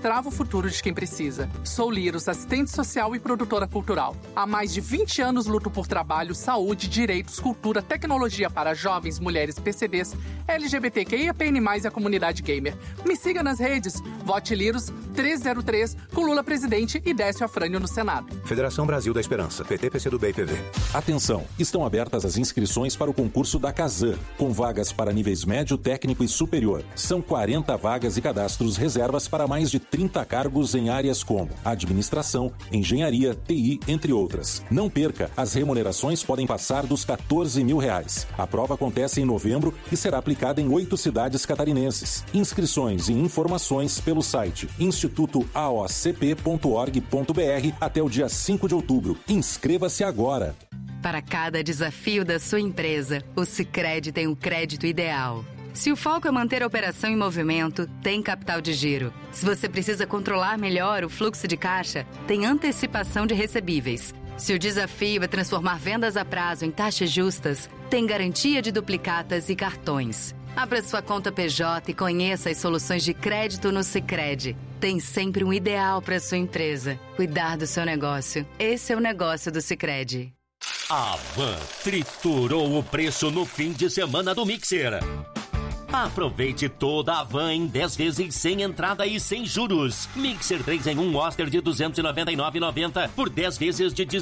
destrava o futuro de quem precisa. Sou Liros, assistente social e produtora cultural. Há mais de 20 anos luto por trabalho, saúde, direitos, cultura, tecnologia para jovens, mulheres, PCDs, LGBTQIAPN+, e a comunidade gamer. Me siga nas redes. Vote Liros 303 com Lula presidente e Décio Afrânio no Senado. Federação Brasil da Esperança, PT, PCdoB e PV. Atenção, estão abertas as inscrições para o concurso da Casan, com vagas para níveis médio, técnico e superior. São 40 vagas e cadastros reservas para mais de 30 cargos em áreas como administração, engenharia, TI, entre outras. Não perca, as remunerações podem passar dos R$14 mil. A prova acontece em novembro e será aplicada em 8 cidades catarinenses. Inscrições e informações pelo site institutoaocp.org.br até o dia 5 de outubro. Inscreva-se agora. Para cada desafio da sua empresa, o Sicredi tem o crédito ideal. Se o foco é manter a operação em movimento, tem Capital de Giro. Se você precisa controlar melhor o fluxo de caixa, tem antecipação de recebíveis. Se o desafio é transformar vendas a prazo em taxas justas, tem garantia de duplicatas e cartões. Abra sua conta PJ e conheça as soluções de crédito no Sicredi. Tem sempre um ideal para sua empresa. Cuidar do seu negócio. Esse é o negócio do Sicredi. A Van triturou o preço no fim de semana do Mixer. Aproveite toda a Van em 10 vezes sem entrada e sem juros. Mixer 3 em 1 Oster de R$ 299,90 por 10 vezes de R$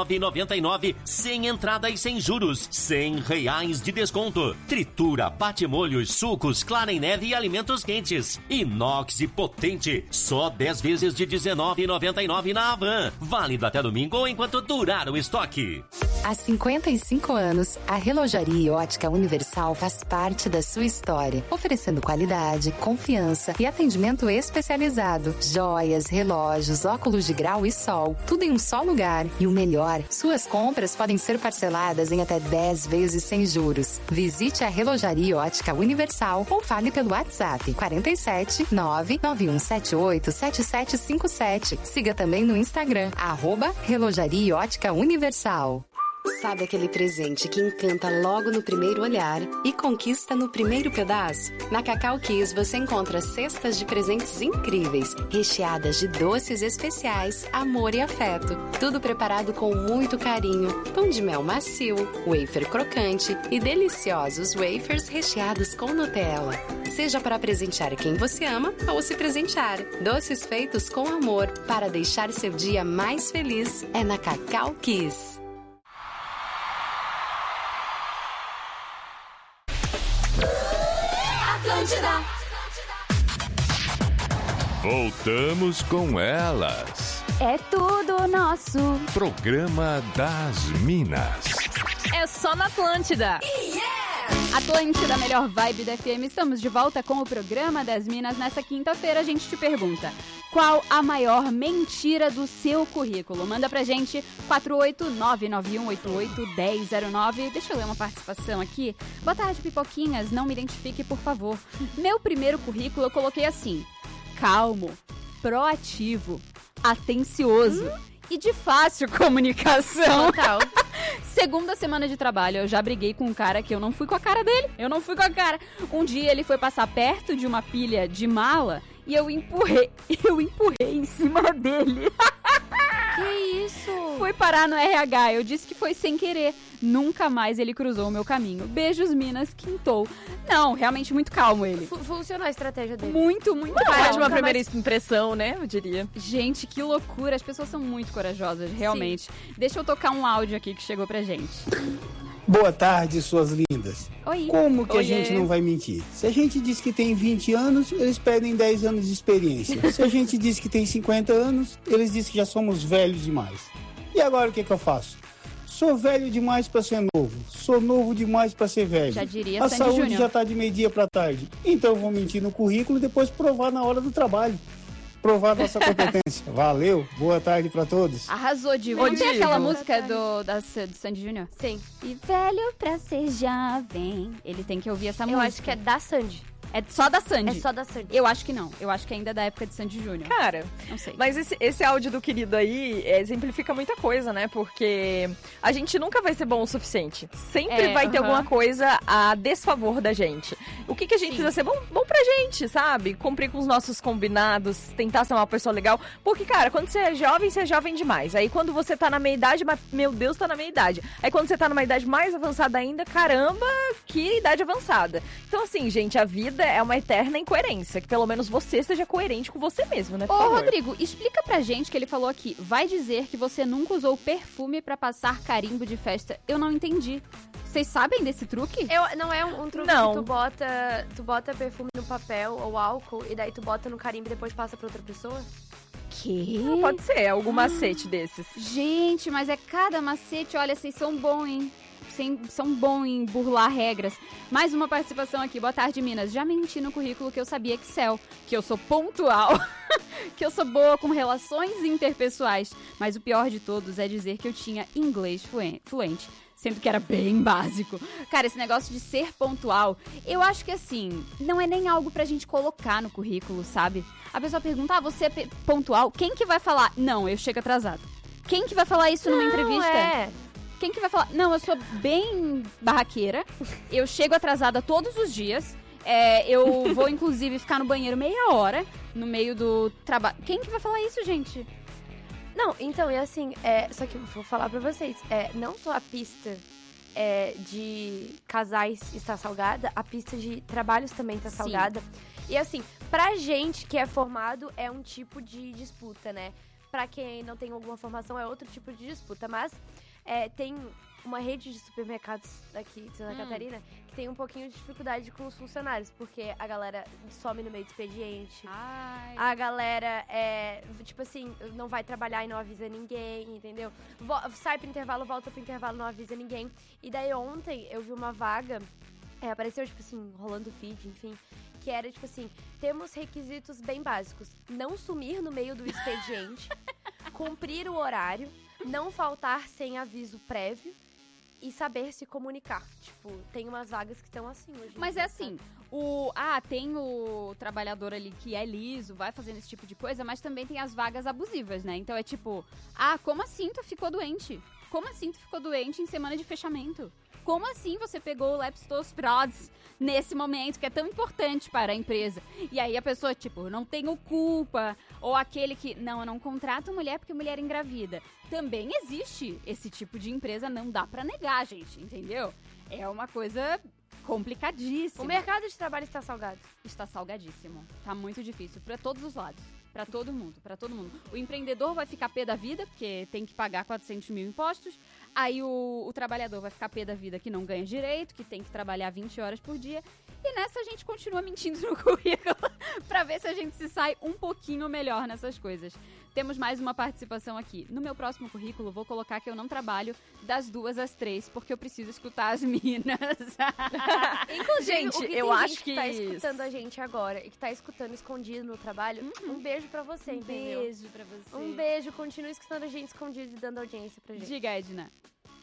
19,99 sem entrada e sem juros. R$100 de desconto. Tritura, bate-molhos, sucos, clara em neve e alimentos quentes. Inox e potente. Só 10 vezes de R$ 19,99 na Van. Válido até domingo ou enquanto durar o estoque. Há 55 anos, a Relojaria Ótica Universal faz parte da sua história, oferecendo qualidade, confiança e atendimento especializado. Joias, relógios, óculos de grau e sol, tudo em um só lugar. E o melhor, suas compras podem ser parceladas em até 10 vezes sem juros. Visite a Relojaria Ótica Universal ou fale pelo WhatsApp 47 99178 7757. Siga também no Instagram, @Relojaria Ótica Universal. Sabe aquele presente que encanta logo no primeiro olhar e conquista no primeiro pedaço? Na Cacau Kiss você encontra cestas de presentes incríveis, recheadas de doces especiais, amor e afeto. Tudo preparado com muito carinho. Pão de mel macio, wafer crocante e deliciosos wafers recheados com Nutella. Seja para presentear quem você ama ou se presentear. Doces feitos com amor para deixar seu dia mais feliz é na Cacau Kiss. Voltamos com elas. É tudo nosso. Programa das Minas. É só na Atlântida. Yeah! Atlântida, melhor vibe da FM. Estamos de volta com o Programa das Minas. Nessa quinta-feira a gente te pergunta: qual a maior mentira do seu currículo? Manda pra gente 48991881009. Deixa eu ler uma participação aqui. Boa tarde, pipoquinhas. Não me identifique, por favor. Meu primeiro currículo eu coloquei assim: calmo, proativo, atencioso e de fácil comunicação. Total. Segunda semana de trabalho, eu já briguei com um cara que eu não fui com a cara dele. Um dia ele foi passar perto de uma pilha de mala e eu empurrei em cima dele. Que isso? Fui parar no RH, eu disse que foi sem querer. Nunca mais ele cruzou o meu caminho. Beijos, Minas, quintou. Não, realmente muito calmo ele. Funcionou a estratégia dele. Muito calmo. Ótima primeira impressão, né? Eu diria. Gente, que loucura. As pessoas são muito corajosas, realmente. Sim. Deixa eu tocar um áudio aqui que chegou pra gente. Boa tarde, suas lindas. Oi. Como que a gente não vai mentir? Se a gente diz que tem 20 anos, eles pedem 10 anos de experiência. Se a gente diz que tem 50 anos, eles dizem que já somos velhos demais. E agora o que eu faço? Sou velho demais para ser novo. Sou novo demais para ser velho. Já diria a Sandy saúde Júnior. já tá de meio-dia para tarde. Então eu vou mentir no currículo e depois provar na hora do trabalho. Provar nossa competência. Valeu, boa tarde para todos. Arrasou, Diva. Não tem aquela música do Sandy Júnior? Sim. E velho pra ser jovem. Ele tem que ouvir essa música. Eu acho que é da Sandy. É só da Sandy. É só da Sandy. Eu acho que não. Eu acho que ainda é da época de Sandy Júnior. Cara, não sei. Mas esse áudio do querido aí exemplifica muita coisa, né? Porque a gente nunca vai ser bom o suficiente. Sempre vai ter alguma coisa a desfavor da gente. O que a gente precisa ser bom pra gente, sabe? Cumprir com os nossos combinados, tentar ser uma pessoa legal. Porque, cara, quando você é jovem demais. Aí quando você tá na meia-idade, meu Deus, tá na meia-idade. Aí quando você tá numa idade mais avançada ainda, caramba, que idade avançada. Então, assim, gente, a vida é uma eterna incoerência. Que pelo menos você seja coerente com você mesmo, né? Por favor. Rodrigo, explica pra gente que ele falou aqui. Vai dizer que você nunca usou perfume pra passar carimbo de festa. Eu não entendi. Vocês sabem desse truque? Não é um truque não. que tu bota perfume no papel ou álcool e daí tu bota no carimbo e depois passa pra outra pessoa? Que? Não, pode ser, algum macete desses. Gente, mas é cada macete. Olha, vocês são bons, hein? São bons em burlar regras. Mais uma participação aqui. Boa tarde, Minas. Já menti no currículo que eu sabia Excel, que eu sou pontual, que eu sou boa com relações interpessoais. Mas o pior de todos é dizer que eu tinha inglês fluente, sendo que era bem básico. Cara, esse negócio de ser pontual, eu acho que assim, não é nem algo pra gente colocar no currículo, sabe? A pessoa pergunta, você é pontual? Quem que vai falar? Não, eu chego atrasado. Quem que vai falar isso numa entrevista? Quem que vai falar? Não, eu sou bem barraqueira. Eu chego atrasada todos os dias. Eu vou, inclusive, ficar no banheiro meia hora no meio do trabalho. Quem que vai falar isso, gente? Não, então, e assim, só que eu vou falar pra vocês. Não só a pista de casais está salgada, a pista de trabalhos também está salgada. E assim, pra gente que é formado, é um tipo de disputa, né? Pra quem não tem alguma formação, é outro tipo de disputa. Mas tem uma rede de supermercados daqui de Santa Catarina que tem um pouquinho de dificuldade com os funcionários, porque a galera some no meio do expediente. Ai. A galera, tipo assim, não vai trabalhar e não avisa ninguém, entendeu? Sai pro intervalo, volta pro intervalo, não avisa ninguém. E daí ontem eu vi uma vaga, apareceu, tipo assim, rolando feed, enfim, que era, tipo assim, temos requisitos bem básicos. Não sumir no meio do expediente, cumprir o horário, não faltar sem aviso prévio e saber se comunicar. Tipo, tem umas vagas que estão assim hoje. Mas assim, tem o trabalhador ali que é liso, vai fazendo esse tipo de coisa, mas também tem as vagas abusivas, né? Então é tipo, como assim tu ficou doente? Como assim tu ficou doente em semana de fechamento? Como assim você pegou o leptospirosis nesse momento que é tão importante para a empresa? E aí a pessoa, tipo, não tenho culpa. Ou aquele que, não, eu não contrato mulher porque mulher engravida. Também existe esse tipo de empresa, não dá pra negar, gente, entendeu? É uma coisa complicadíssima. O mercado de trabalho está salgado. Está salgadíssimo. Tá muito difícil pra todos os lados. Pra todo mundo, pra todo mundo. O empreendedor vai ficar pé da vida, porque tem que pagar 400 mil impostos. Aí o trabalhador vai ficar pé da vida que não ganha direito, que tem que trabalhar 20 horas por dia. E nessa a gente continua mentindo no currículo pra ver se a gente se sai um pouquinho melhor nessas coisas. Temos mais uma participação aqui. No meu próximo currículo, vou colocar que eu não trabalho das 2 às 3, porque eu preciso escutar as minas. Inclusive, gente, eu acho que tá escutando a gente agora e que tá escutando escondido no trabalho, um beijo pra você, entendeu? Um beijo pra você. Um beijo, continue escutando a gente escondido e dando audiência pra gente. Diga, Edna.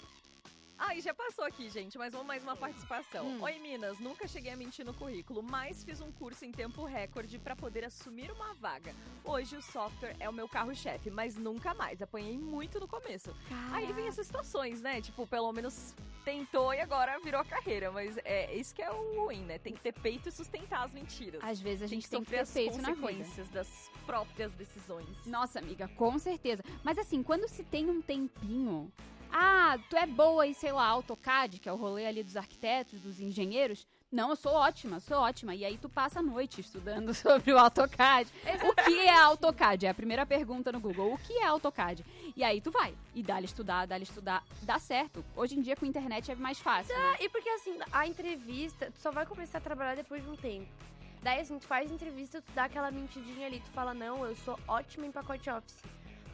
Já passou aqui, gente, mas vamos mais uma participação. Oi, Minas, nunca cheguei a mentir no currículo, mas fiz um curso em tempo recorde pra poder assumir uma vaga. Hoje o software é o meu carro-chefe, mas nunca mais. Apanhei muito no começo. Aí vem essas situações, né? Tipo, pelo menos tentou e agora virou a carreira. Mas isso que é o ruim, né? Tem que ter peito e sustentar as mentiras. Às vezes a gente tem tem que ter peito na vida. As consequências das próprias decisões. Nossa, amiga, com certeza. Mas assim, quando se tem um tempinho... tu é boa em, sei lá, AutoCAD, que é o rolê ali dos arquitetos, dos engenheiros. Não, eu sou ótima. E aí tu passa a noite estudando sobre o AutoCAD. O que é AutoCAD? É a primeira pergunta no Google. O que é AutoCAD? E aí tu vai. E dá-lhe estudar. Dá certo. Hoje em dia com a internet é mais fácil. Né? E porque assim, a entrevista, tu só vai começar a trabalhar depois de um tempo. Daí assim, tu faz entrevista, tu dá aquela mentidinha ali, tu fala, não, eu sou ótima em pacote Office.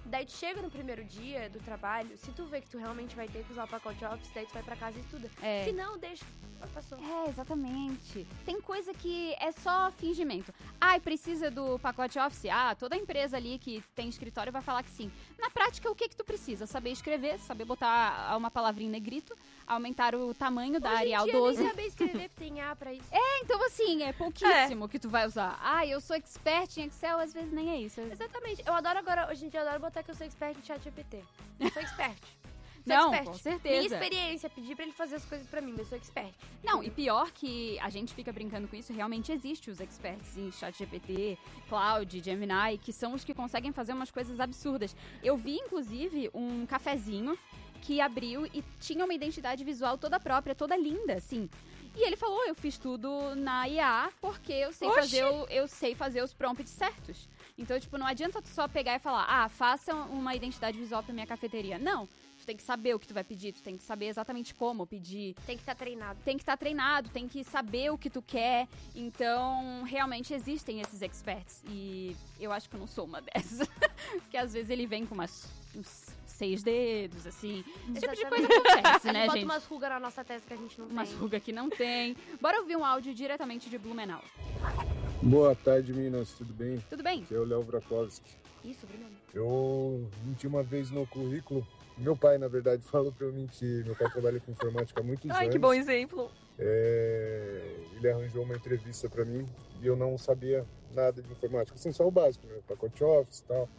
Daí tu chega no primeiro dia do trabalho, se tu vê que tu realmente vai ter que usar o pacote Office, daí tu vai pra casa e estuda. Se não, deixa, passou. Exatamente. Tem coisa que é só fingimento. Ai, precisa do pacote Office? Toda empresa ali que tem escritório vai falar que sim. Na prática, o que tu precisa? Saber escrever, saber botar uma palavrinha em negrito, aumentar o tamanho da Arial 12. Nem saber escrever, tem A pra isso. Então assim, é pouquíssimo que tu vai usar. Eu sou expert em Excel, às vezes nem é isso. Exatamente. Eu adoro agora, hoje em dia, eu adoro botar que eu sou expert em ChatGPT. Eu sou expert. Não, expert. com certeza. Minha experiência, pedir pra ele fazer as coisas pra mim, eu sou expert. Não, e pior que a gente fica brincando com isso, realmente existe os experts em ChatGPT, Cloud, Gemini, que são os que conseguem fazer umas coisas absurdas. Eu vi, inclusive, um cafezinho que abriu e tinha uma identidade visual toda própria, toda linda, assim. E ele falou, eu fiz tudo na IA porque eu sei fazer os prompts certos. Então, tipo, não adianta tu só pegar e falar, faça uma identidade visual pra minha cafeteria. Não, tu tem que saber o que tu vai pedir, tu tem que saber exatamente como pedir. Tem que estar treinado. Tem que saber o que tu quer. Então, realmente existem esses experts. E eu acho que eu não sou uma dessas. Porque às vezes ele vem com uns 6 dedos, assim. Esse tipo de coisa acontece, né, bota gente? umas rugas na nossa testa que a gente não tem. Umas rugas que não tem. Bora ouvir um áudio diretamente de Blumenau. Boa tarde, Minas. Tudo bem? Tudo bem. Aqui é o Léo Vrakovski. Isso, Bruno. Eu menti uma vez no currículo. Meu pai, na verdade, falou pra eu mentir. Meu pai trabalha com informática há muitos anos. Ai, que bom exemplo. Ele arranjou uma entrevista pra mim e eu não sabia nada de informática. Assim, só o básico, né? Pacote Office e tal.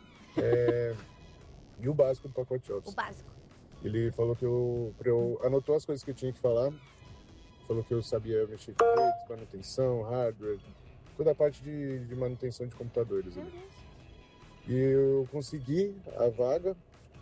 E o básico do pacote Office. O básico. Ele falou que anotou as coisas que eu tinha que falar. Falou que eu sabia mexer com redes, manutenção, hardware, toda a parte de manutenção de computadores. E eu consegui a vaga.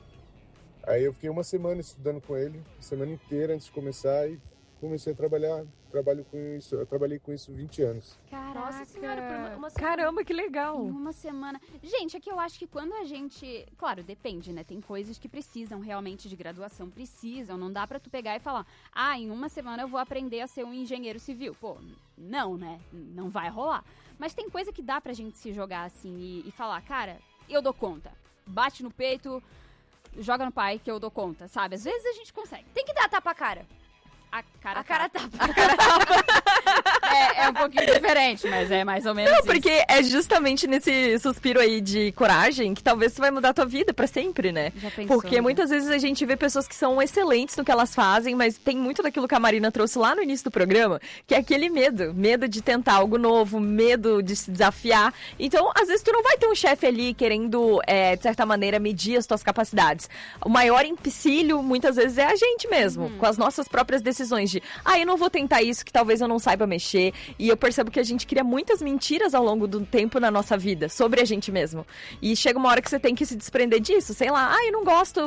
Aí eu fiquei uma semana estudando com ele, semana inteira antes de começar, e comecei a trabalhar. Eu trabalhei com isso 20 anos. Caraca. Nossa senhora, por uma semana. Caramba, que legal. Em uma semana. Gente, é que eu acho que quando a gente... Claro, depende, né? Tem coisas que precisam realmente de graduação. Precisam. Não dá pra tu pegar e falar, em uma semana eu vou aprender a ser um engenheiro civil. Pô, não, né? Não vai rolar. Mas tem coisa que dá pra gente se jogar assim e falar, cara, eu dou conta. Bate no peito, joga no pai que eu dou conta, sabe? Às vezes a gente consegue. Tem que dar tapa a cara. A cara tapa. É um pouquinho diferente, mas é mais ou menos Não, isso. porque é justamente nesse suspiro aí de coragem que talvez tu vai mudar a tua vida pra sempre, né? Já pensou, porque né? muitas vezes a gente vê pessoas que são excelentes no que elas fazem, mas tem muito daquilo que a Marina trouxe lá no início do programa, que é aquele medo de tentar algo novo, medo de se desafiar. Então, às vezes tu não vai ter um chefe ali querendo, de certa maneira, medir as tuas capacidades. O maior empecilho, muitas vezes, é a gente mesmo, com as nossas próprias decisões de, eu não vou tentar isso que talvez eu não saiba mexer. E eu percebo que a gente cria muitas mentiras ao longo do tempo na nossa vida, sobre a gente mesmo. E chega uma hora que você tem que se desprender disso. Sei lá, eu não gosto,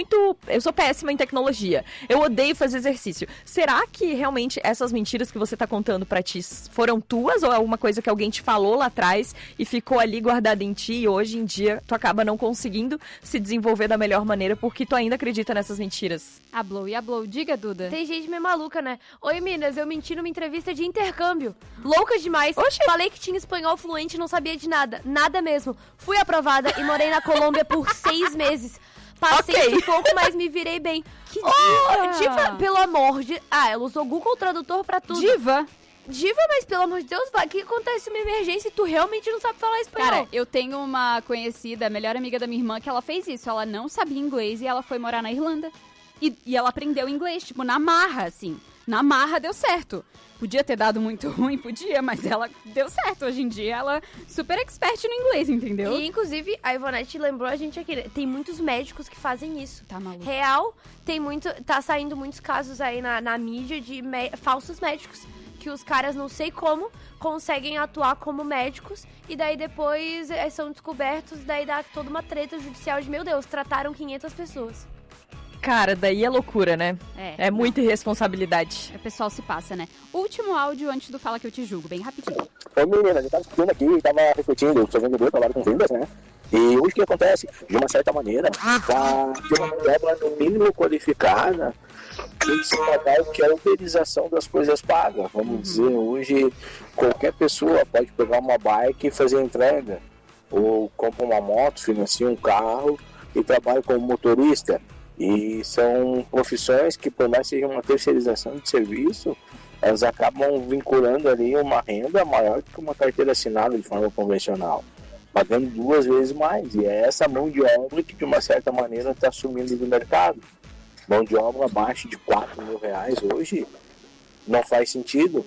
eu sou péssima em tecnologia. Eu odeio fazer exercício. Será que realmente essas mentiras que você tá contando pra ti foram tuas? Ou é alguma coisa que alguém te falou lá atrás e ficou ali guardada em ti e hoje em dia tu acaba não conseguindo se desenvolver da melhor maneira porque tu ainda acredita nessas mentiras? A Blow. Diga, Duda. Tem gente meio maluca, né? Oi, Minas, eu menti numa entrevista de intercâmbio. Louca demais. Oxi. Falei que tinha espanhol fluente e não sabia de nada. Nada mesmo. Fui aprovada e morei na Colômbia por 6 meses. Passei sufoco, mas me virei bem. Que diva! Diva, pelo amor de... ela usou Google Tradutor pra tudo. Diva, mas pelo amor de Deus, o que acontece uma emergência e tu realmente não sabe falar espanhol? Cara, eu tenho uma conhecida, a melhor amiga da minha irmã, que ela fez isso. Ela não sabia inglês e ela foi morar na Irlanda. E ela aprendeu inglês, tipo, na marra, assim. Na marra deu certo. Podia ter dado muito ruim, podia, mas ela deu certo. Hoje em dia ela é super expert no inglês, entendeu? E, inclusive, a Ivonete lembrou a gente aqui, tem muitos médicos que fazem isso. Tá maluco. Real, tá saindo muitos casos aí na mídia de falsos médicos. Que os caras, não sei como, conseguem atuar como médicos. E daí depois são descobertos, daí dá toda uma treta judicial de, meu Deus, trataram 500 pessoas. Cara, daí é loucura, né? É muita irresponsabilidade. O pessoal se passa, né? Último áudio antes do Fala Que Eu Te Julgo, bem rapidinho. Oi, meninas, eu tava escutando aqui e tava refletindo, sou vendedor, trabalho com vendas, né? E hoje o que acontece? De uma certa maneira, ter uma mulher no mínimo qualificada tem que se pagar o que é a uberização das coisas pagas. Vamos dizer, hoje qualquer pessoa pode pegar uma bike e fazer a entrega. ou compra uma moto, financia um carro e trabalha como motorista. E são profissões que, por mais que seja uma terceirização de serviço, elas acabam vinculando ali uma renda maior do que uma carteira assinada de forma convencional, pagando 2 vezes mais. E é essa mão de obra que, de uma certa maneira, está sumindo do mercado. Mão de obra abaixo de R$4.000 hoje não faz sentido.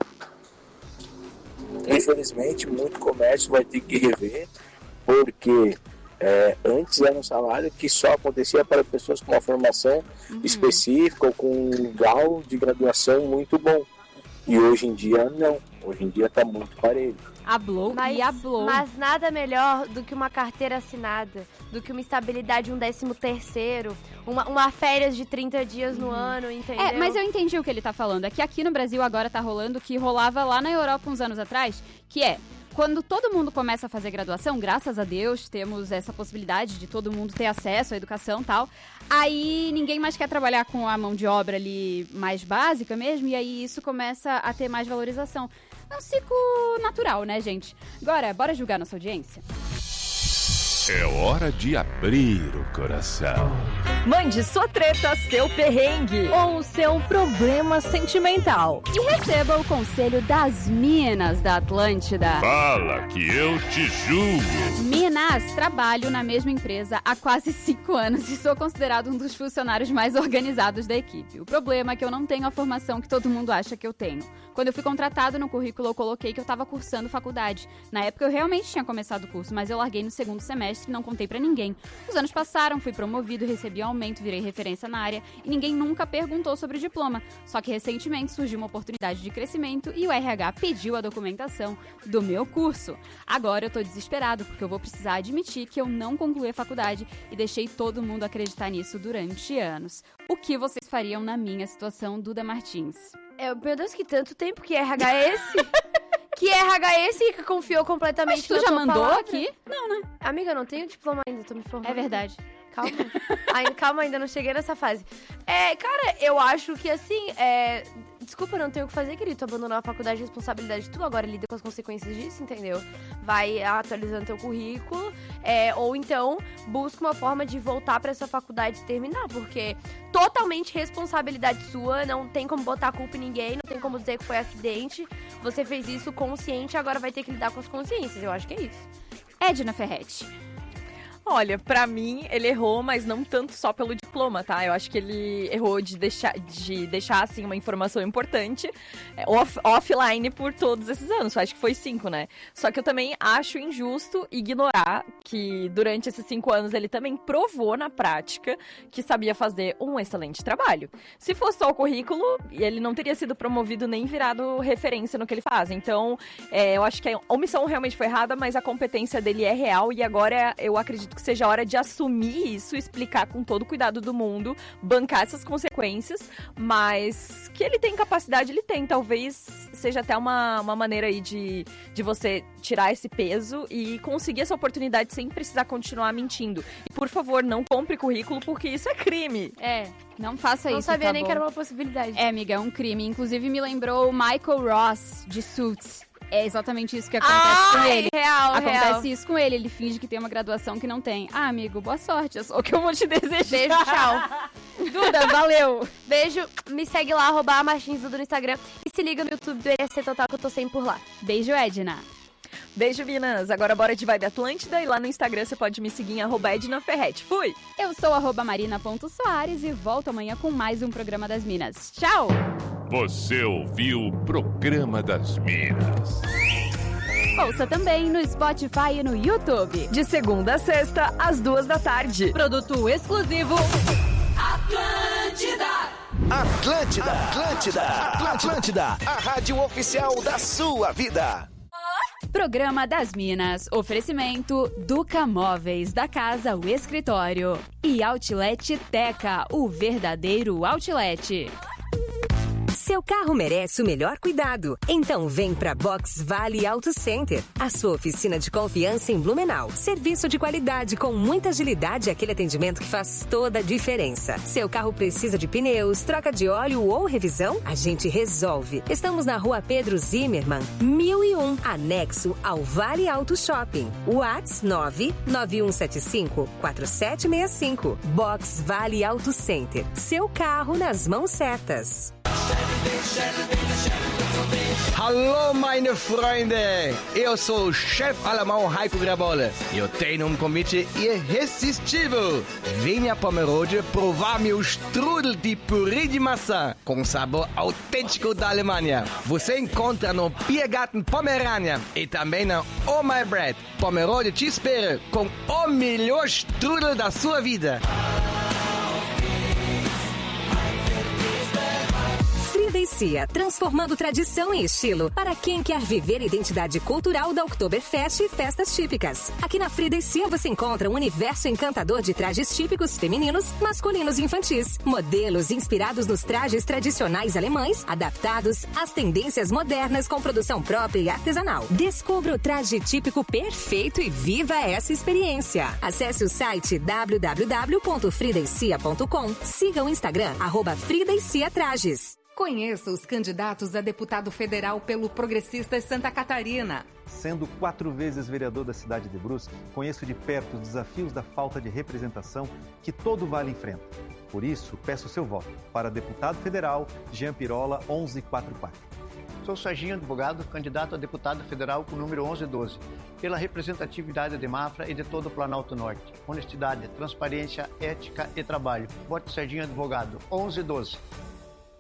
Infelizmente, muito comércio vai ter que rever, porque antes era um salário que só acontecia para pessoas com uma formação específica ou com um grau de graduação muito bom. E hoje em dia, não. Hoje em dia está muito parelho. Hablou. Mas nada melhor do que uma carteira assinada, do que uma estabilidade, um 13º, uma férias de 30 dias no ano, entendeu? Mas eu entendi o que ele tá falando. É que aqui no Brasil agora tá rolando o que rolava lá na Europa uns anos atrás, que é... Quando todo mundo começa a fazer graduação, graças a Deus, temos essa possibilidade de todo mundo ter acesso à educação e tal. Aí ninguém mais quer trabalhar com a mão de obra ali mais básica mesmo, e aí isso começa a ter mais valorização. É um ciclo natural, né, gente? Agora, bora julgar nossa audiência? É hora de abrir o coração. Mande sua treta, seu perrengue ou seu problema sentimental. E receba o conselho das Minas da Atlântida. Fala que eu te julgo. Minas, trabalho na mesma empresa há quase 5 anos e sou considerado um dos funcionários mais organizados da equipe. O problema é que eu não tenho a formação que todo mundo acha que eu tenho. Quando eu fui contratado no currículo, eu coloquei que eu estava cursando faculdade. Na época, eu realmente tinha começado o curso, mas eu larguei no 2º semestre e não contei pra ninguém. Os anos passaram, fui promovido, recebi aumento, virei referência na área e ninguém nunca perguntou sobre o diploma. Só que recentemente surgiu uma oportunidade de crescimento e o RH pediu a documentação do meu curso. Agora eu tô desesperado porque eu vou precisar admitir que eu não concluí a faculdade e deixei todo mundo acreditar nisso durante anos. O que vocês fariam na minha situação, Duda Martins? Meu Deus, que tanto tempo, que RH é esse? Que RH é esse que confiou completamente na tua palavra? Mas tu já mandou aqui? Não, né? Amiga, eu não tenho diploma ainda, tô me formando. É verdade. Calma, ainda não cheguei nessa fase. Cara, eu acho que assim, desculpa, não tenho o que fazer, querido. Tu abandonou a faculdade, responsabilidade tu agora lida com as consequências disso, entendeu? Vai atualizando teu currículo, ou então busca uma forma de voltar pra essa faculdade e terminar, porque totalmente responsabilidade sua, não tem como botar a culpa em ninguém, não tem como dizer que foi acidente. Você fez isso consciente, agora vai ter que lidar com as consciências. Eu acho que é isso. Edna Ferretti. Olha, pra mim, ele errou, mas não tanto só pelo diploma, tá? Eu acho que ele errou de deixar assim, uma informação importante offline por todos esses anos. Eu acho que foi 5, né? Só que eu também acho injusto ignorar que durante esses 5 anos ele também provou na prática que sabia fazer um excelente trabalho. Se fosse só o currículo, ele não teria sido promovido nem virado referência no que ele faz. Então, eu acho que a omissão realmente foi errada, mas a competência dele é real e agora eu acredito que seja hora de assumir isso, explicar com todo o cuidado do mundo, bancar essas consequências, mas que ele tem capacidade, ele tem. Talvez seja até uma maneira aí de você tirar esse peso e conseguir essa oportunidade sem precisar continuar mentindo. E, por favor, não compre currículo, porque isso é crime. Não faça isso, Não sabia tá nem bom? que era uma possibilidade. Amiga, é um crime. Inclusive, me lembrou o Michael Ross, de Suits. É exatamente isso que acontece com ele. Acontece isso com ele. Ele finge que tem uma graduação que não tem. Ah, amigo, boa sorte. É só o que eu vou te desejar. Beijo, tchau. Duda, valeu. Beijo. Me segue lá, @martinsduda no Instagram. E se liga no YouTube do ESC Total, que eu tô sempre por lá. Beijo, Edna. Beijo, Minas. Agora bora de Vibe Atlântida e lá no Instagram você pode me seguir em @ednaferretti. Fui! Eu sou @marina.soares e volto amanhã com mais um Programa das Minas. Tchau! Você ouviu o Programa das Minas. Ouça também no Spotify e no YouTube. De segunda a sexta, às 2h. Produto exclusivo Atlântida, a rádio oficial da sua vida. Programa das Minas. Oferecimento Duca Móveis, da casa o escritório. E Outlet Teca, o verdadeiro outlet. Seu carro merece o melhor cuidado. Então vem pra Box Vale Auto Center, a sua oficina de confiança em Blumenau. Serviço de qualidade com muita agilidade e aquele atendimento que faz toda a diferença. Seu carro precisa de pneus, troca de óleo ou revisão? A gente resolve. Estamos na Rua Pedro Zimmermann, 1001, anexo ao Vale Auto Shopping. WhatsApp 99175-4765. Box Vale Auto Center. Seu carro nas mãos certas. Hallo meine Freunde, eu sou o chefe alemão Heiko Grabolle. Eu tenho um convite irresistível. Venha para Pomerode provar meu strudel de purê de maçã com sabor autêntico da Alemanha. Você encontra no Biergarten Pomerania e também na Oh My Bread. Pomerode te espera com o melhor strudel da sua vida. Cia, transformando tradição em estilo para quem quer viver a identidade cultural da Oktoberfest e festas típicas. Aqui na Frida e Cia você encontra um universo encantador de trajes típicos femininos, masculinos e infantis. Modelos inspirados nos trajes tradicionais alemães, adaptados às tendências modernas com produção própria e artesanal. Descubra o traje típico perfeito e viva essa experiência. Acesse o site www.fridaecia.com. Siga o Instagram @FridaeCiaTrajes. Conheça os candidatos a deputado federal pelo Progressistas Santa Catarina. Sendo 4 vezes vereador da cidade de Brusque, conheço de perto os desafios da falta de representação que todo Vale enfrenta. Por isso, peço seu voto para deputado federal Jean Pirola 1144. Sou Serginho Advogado, candidato a deputado federal com o número 1112, pela representatividade de Mafra e de todo o Planalto Norte. Honestidade, transparência, ética e trabalho. Vote Serginho Advogado 1112.